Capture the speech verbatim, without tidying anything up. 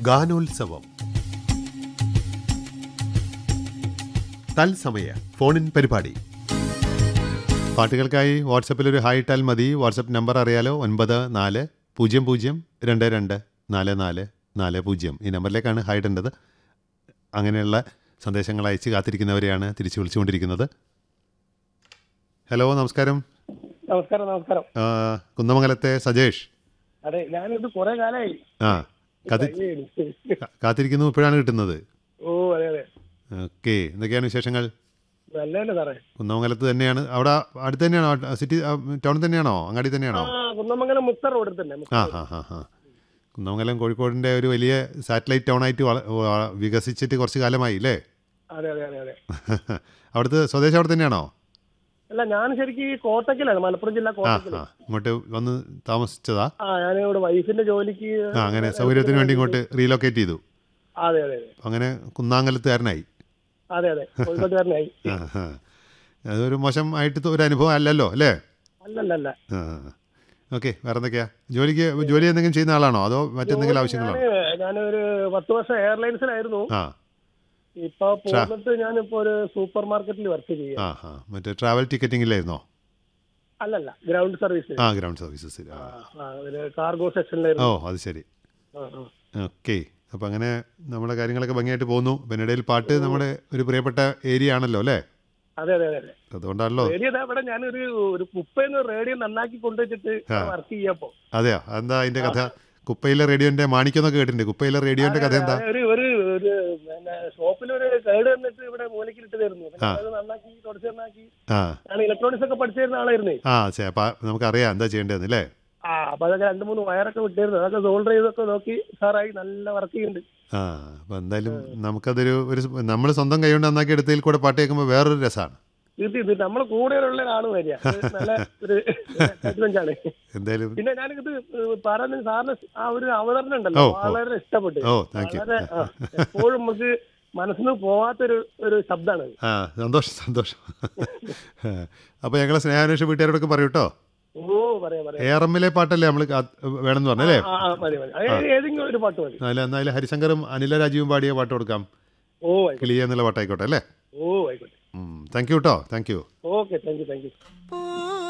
ഗാനോത്സവം തത്സമയ ഫോണിൻ പരിപാടി. പാട്ടുകൾക്കായി വാട്സപ്പിൽ ഒരു ഹായ് ഇട്ടാൽ മതി. വാട്സപ്പ് നമ്പർ അറിയാലോ, ഒൻപത് നാല് പൂജ്യം പൂജ്യം രണ്ട് രണ്ട് നാല് നാല് നാല് പൂജ്യം. ഈ നമ്പറിലേക്കാണ് ഹായ് ഇടേണ്ടത്. അങ്ങനെയുള്ള സന്ദേശങ്ങൾ അയച്ച് കാത്തിരിക്കുന്നവരെയാണ് തിരിച്ചു വിളിച്ചുകൊണ്ടിരിക്കുന്നത്. ഹലോ, നമസ്കാരം. നമസ്കാരം നമസ്കാരം ആ, കുന്നമംഗലത്തെ സജേഷ്. അതെ, ഞാനിത് കുറെ കാലമായി ആ കാത്തി കാത്തിരിക്കുന്നു. ഇപ്പോഴാണ് കിട്ടുന്നത്. ഓ അതെ അതെ. ഓക്കെ, എന്തൊക്കെയാണ് വിശേഷങ്ങൾ? നല്ലതന്നെ സാറേ. കുന്നമംഗലത്ത് തന്നെയാണ്. അവിടെ അടുത്ത് തന്നെയാണോ? സിറ്റി ടൗണിൽ തന്നെയാണോ? അങ്ങാടി തന്നെയാണോ? ആ കുന്നമംഗലം മുക്ത റോഡിൽ തന്നെ. ആ ഹാ ഹാ ഹാ കുന്നമംഗലം കോഴിക്കോടിൻ്റെ ഒരു വലിയ സാറ്റലൈറ്റ് ടൗണായിട്ട് വള വ- വികസിച്ചിട്ട് കുറച്ച് കാലമായി അല്ലേ? അതെ അതെ അതെ അതെ. അവിടുത്തെ സ്വദേശം അവിടെ തന്നെയാണോ? അല്ല, ഞാൻ ശരിക്കും ഈ കോട്ടക്കലാണ്, മലപ്പുറം ജില്ല ആ കോട്ടക്കൽ. ആ ഇങ്ങോട്ട് വന്ന് താമസിച്ചതാ? ആ ഞാൻ ഇവിടെ വൈഫിന്റെ ജോലിക്ക്. ആ അങ്ങനെ സൗകര്യത്തിന് വേണ്ടി ഇങ്ങോട്ട് റീലൊക്കേറ്റ് ചെയ്തു. അതെ അതെ അതെ അങ്ങനെ കുന്നാങ്കലത്തുകാരനായി. അതെ അതെ കോഴിക്കോട്ടുകാരനായി. ആ ആ അതൊരു മോശം ആയിട്ട് ഒരു അനുഭവം അല്ലല്ലോ അല്ലേ? അല്ലല്ല. ആ ഓക്കെ, വേറെ എന്തൊക്കെയാ? ജോലിക്ക് ജോലി എന്തെങ്കിലും ചെയ്യുന്ന ആളാണോ അതോ മറ്റെന്തെങ്കിലും ആവശ്യങ്ങളാണോ? ഞാനൊരു പത്ത് വർഷം എയർലൈൻസിലായിരുന്നു. ആ ഇപ്പൊ പോന്നിട്ട് ഞാനിപ്പോ ഒരു സൂപ്പർ മാർക്കറ്റിൽ വർക്ക് ചെയ്യാം. ആ ആ മറ്റേ ട്രാവൽ ടിക്കറ്റിങ്ങിലായിരുന്നോ? അല്ലല്ല, ഗ്രൗണ്ട് സർവീസ്. ആ ഗ്രൗണ്ട് സർവീസസ്. ആ കാർഗോ ഓ സെക്ഷനിലായിരുന്നു. അത് ശരി. ആ, ആ. ഓക്കെ, അപ്പം അങ്ങനെ നമ്മുടെ കാര്യങ്ങളൊക്കെ ഭംഗിയായിട്ട് പോകുന്നു. പിന്നിടയിൽ പാട്ട് നമ്മുടെ ഒരു പ്രിയപ്പെട്ട ഏരിയ ആണല്ലോ അല്ലേ? അതെ അതെ അതെ. അതുകൊണ്ടാണല്ലോ. റേഡിയോ ദാ ഇവിടെ ഞാനൊരു ഒരു കുപ്പയെന്ന് റേഡിയോ നന്നാക്കി കൊണ്ടുവച്ചിട്ട് വർക്ക് ചെയ്യാപ്പോ. അതെയോ? എന്താ അതിന്റെ കഥ? കുപ്പയിലെ റേഡിയോന്റെ മാണിക്യെന്നൊക്കെ കേട്ടിട്ടുണ്ട്. കുപ്പയിലെ റേഡിയോന്റെ കഥ എന്താ? ഒരു ഒരു ഒരു പിന്നെ ഷോപ്പിലൊരു കേട് വന്നിട്ട് ഇവിടെ മൂലക്കിലിട്ട് തരുന്നു. അത് നന്നാക്കി തുടച്ച് നന്നാക്കി. ആ ഞാൻ ഇലക്ട്രോണിക്സ് ഒക്കെ പഠിച്ചിരുന്ന ആളായിരുന്നേ. ആ ശരി. അപ്പം നമുക്കറിയാം എന്താ ചെയ്യേണ്ടതെന്ന് അല്ലേ? ആ അപ്പൊ അതൊക്കെ രണ്ട് മൂന്ന് വയറൊക്കെ വിട്ടിരുന്നു. അതൊക്കെ സോൾഡർ ചെയ്തൊക്കെ നോക്കി സാറായി നല്ല വർക്ക് ചെയ്യുന്നുണ്ട്. ആ അപ്പം എന്തായാലും നമുക്കതൊരു ഒരു നമ്മൾ സ്വന്തം കൈകൊണ്ട് നന്നാക്കി എടുത്തതിൽ കൂടെ പാട്ട് കേൾക്കുമ്പോൾ വേറൊരു രസമാണ്. ഇത് ഇത് നമ്മളെ കൂടെയുള്ള ഒരാൾ വരിക. നല്ല ഒരു അഡ്വഞ്ചാണ്. എന്തായാലും പിന്നെ ഞാനിത് പറഞ്ഞ സാറിന് ആ ഒരു അവതരണം ഉണ്ടല്ലോ, വളരെ ഇഷ്ടപ്പെട്ടു. ഓ താങ്ക് യു. വളരെ എപ്പോഴും നമുക്ക് മനസ്സിന് പോവാത്തൊരു ഒരു ശബ്ദമാണ്. ആ സന്തോഷം സന്തോഷം. അപ്പോൾ ഞങ്ങളെ സ്നേഹാന്വേഷ വീട്ടുകാരോടൊക്കെ പറയൂ കേട്ടോ. ഓ പറയാം പറയാം. എ ആർ എമ്മിലെ പാട്ടല്ലേ നമ്മൾ വേണമെന്ന് പറഞ്ഞല്ലേ? ആ ആ മതി മതി. അത് ഏതെങ്കിലും ഒരു പാട്ട് മതി. അല്ല എന്നാലും ഹരിശങ്കറും അനില രാജീവും പാടിയ പാട്ട് കൊടുക്കാം. ഓ ആയിക്കോട്ടെ. കിളിയ എന്നുള്ള പാട്ടായിക്കോട്ടെ അല്ലേ? ഓ ആയിക്കോട്ടെ. താങ്ക് യു കേട്ടോ. Thank you. Okay, thank you thank you.